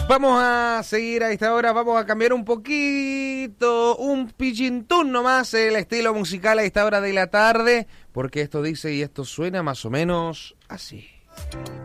Vamos a seguir a esta hora, vamos a cambiar un poquito, un pichintún nomás el estilo musical a esta hora de la tarde, porque esto dice y esto suena más o menos así.